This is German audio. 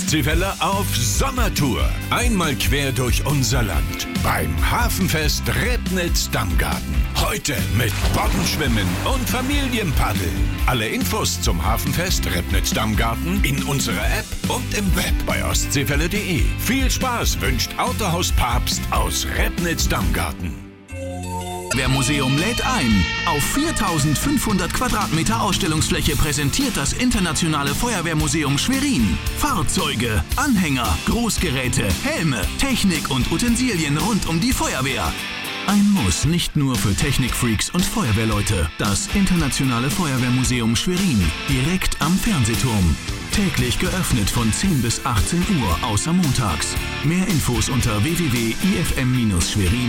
Ostseewelle auf Sommertour. Einmal quer durch unser Land. Beim Hafenfest Repnitz-Dammgarten. Heute mit Boggenschwimmen und Familienpaddeln. Alle Infos zum Hafenfest Repnitz-Dammgarten in unserer App und im Web bei ostseewelle.de. Viel Spaß wünscht Autohaus Papst aus Repnitz-Dammgarten. Feuerwehrmuseum lädt ein. Auf 4500 Quadratmeter Ausstellungsfläche präsentiert das Internationale Feuerwehrmuseum Schwerin Fahrzeuge, Anhänger, Großgeräte, Helme, Technik und Utensilien rund um die Feuerwehr. Ein Muss nicht nur für Technikfreaks und Feuerwehrleute. Das Internationale Feuerwehrmuseum Schwerin, direkt am Fernsehturm. Täglich geöffnet von 10 bis 18 Uhr, außer montags. Mehr Infos unter www.ifm-schwerin.de.